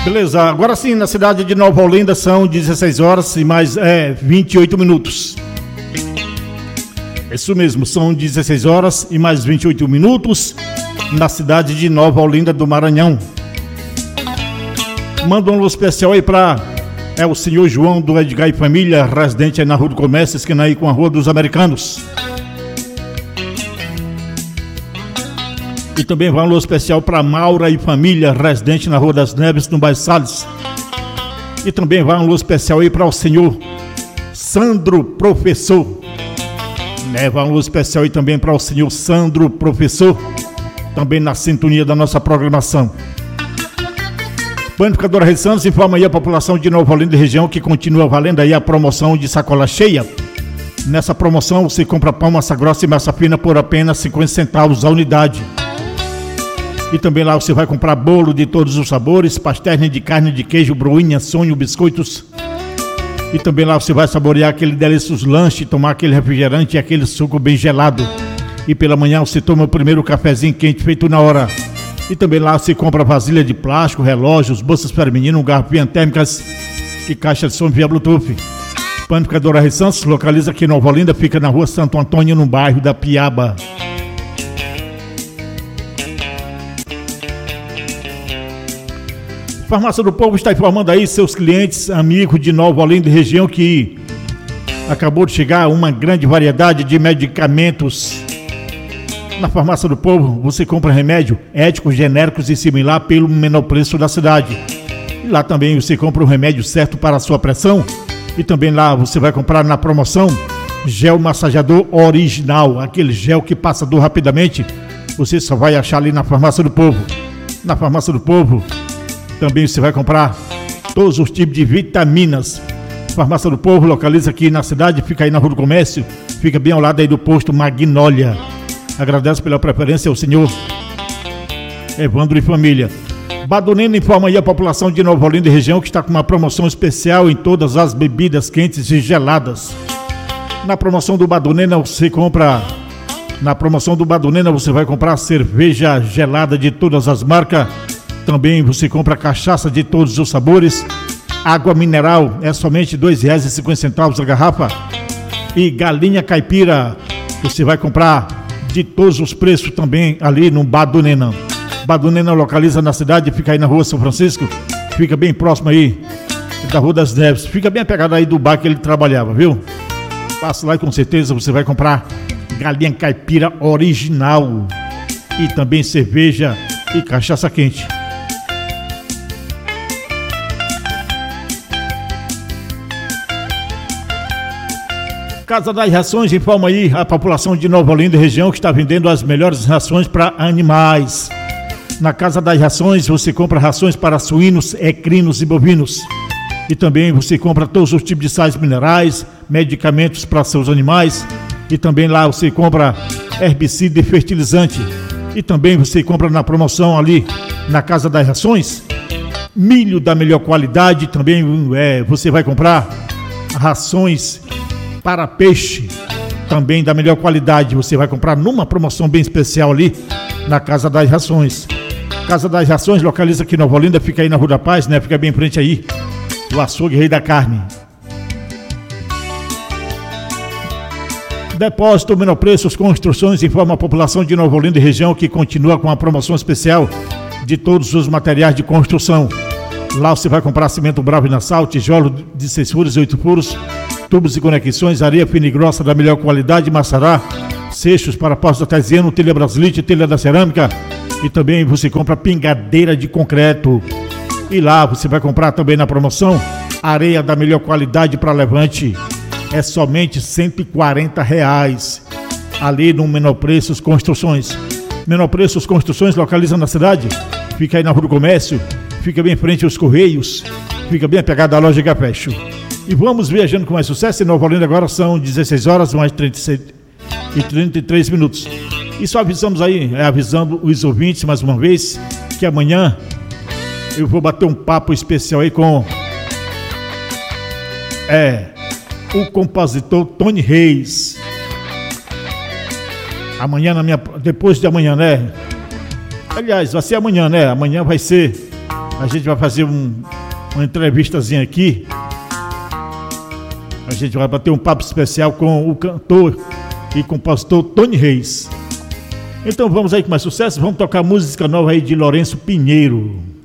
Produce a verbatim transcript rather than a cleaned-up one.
Beleza, agora sim, na cidade de Nova Olinda são dezesseis horas e mais é, vinte e oito minutos. Isso mesmo, são dezesseis horas e mais vinte e oito minutos na cidade de Nova Olinda do Maranhão. Manda um alô especial aí para é, o senhor João do Edgar e Família, residente aí na Rua do Comércio, esquina aí com a Rua dos Americanos. E também vai um alô especial para Maura e Família, residente na Rua das Neves, no bairro Salles. E também vai um alô especial aí para o senhor Sandro Professor. Né? Vai um alô especial aí também para o senhor Sandro Professor, também na sintonia da nossa programação. Panificadora Rei Santos informa aí a população de Nova Olinda e região que continua valendo aí a promoção de sacola cheia. Nessa promoção você compra pão, massa grossa e massa fina por apenas cinquenta centavos a unidade. E também lá você vai comprar bolo de todos os sabores, pastéis de carne, de queijo, broinha, sonho, biscoitos. E também lá você vai saborear aquele delicioso lanche, tomar aquele refrigerante e aquele suco bem gelado. E pela manhã você toma o primeiro cafezinho quente feito na hora. E também lá você compra vasilha de plástico, relógios, bolsas para menino, garrafinhas térmicas e caixa de som via Bluetooth. Panificadora Rei Santos localiza aqui em Nova Olinda, fica na Rua Santo Antônio, no bairro da Piaba. Farmácia do Povo está informando aí seus clientes, amigos de Nova Olinda e região que acabou de chegar uma grande variedade de medicamentos. Na Farmácia do Povo você compra remédio éticos, genéricos e similar pelo menor preço da cidade. E lá também você compra o remédio certo para a sua pressão. E também lá você vai comprar na promoção gel massageador original, aquele gel que passa dor rapidamente. Você só vai achar ali na Farmácia do Povo. Na Farmácia do Povo também você vai comprar todos os tipos de vitaminas. Farmácia do Povo localiza aqui na cidade, fica aí na Rua do Comércio, fica bem ao lado aí do posto Magnólia. Agradeço pela preferência ao senhor Evandro e Família. Badunina informa aí a população de Nova Olinda e região que está com uma promoção especial em todas as bebidas quentes e geladas. Na promoção do Badunina você compra, na promoção do Badunina você vai comprar cerveja gelada de todas as marcas. Também você compra cachaça de todos os sabores. Água mineral é somente dois reais e cinquenta centavos a garrafa. E galinha caipira você vai comprar de todos os preços também ali no Badunina. Badunina localiza na cidade, fica aí na Rua São Francisco. Fica bem próximo aí da Rua das Neves. Fica bem apegado aí do bar que ele trabalhava, viu? Passa lá e com certeza você vai comprar galinha caipira original. E também cerveja e cachaça quente. Casa das Rações informa aí a população de Nova Olinda e região que está vendendo as melhores rações para animais. Na Casa das Rações você compra rações para suínos, equinos e bovinos. E também você compra todos os tipos de sais minerais, medicamentos para seus animais. E também lá você compra herbicida e fertilizante. E também você compra na promoção ali na Casa das Rações milho da melhor qualidade. Também é, você vai comprar rações para peixe, também da melhor qualidade. Você vai comprar numa promoção bem especial ali na Casa das Rações. Casa das Rações localiza aqui em Nova Olinda, fica aí na Rua da Paz, né? Fica bem em frente aí o açougue Rei da Carne. Depósito Menor Preços Construções informa a população de Nova Olinda e região que continua com a promoção especial de todos os materiais de construção. Lá você vai comprar cimento Bravo e Nassau, tijolo de seis furos e oito furos, tubos e conexões, areia fina e grossa da melhor qualidade, maçará, seixos para postos artesianos, telha brasilite, telha da cerâmica. E também você compra pingadeira de concreto. E lá você vai comprar também na promoção areia da melhor qualidade para levante. É somente cento e quarenta reais. Ali no Menor Preços Construções. Menor Preços Construções localiza na cidade. Fica aí na Rua do Comércio. Fica bem em frente aos Correios. Fica bem apegado à loja Gafecho. E vamos viajando com mais sucesso. Em Nova Olinda agora são dezesseis horas mais trinta e seis e trinta e três minutos. E só avisamos aí, é, avisando os ouvintes mais uma vez, que amanhã eu vou bater um papo especial aí com é, o compositor Tony Reis. Amanhã na minha, depois de amanhã, né? Aliás, vai ser amanhã, né? Amanhã vai ser A gente vai fazer um, uma entrevistazinha aqui. A gente vai bater um papo especial com o cantor e compositor Tony Reis. Então vamos aí com mais sucesso. Vamos tocar música nova aí de Lourenço Pinheiro.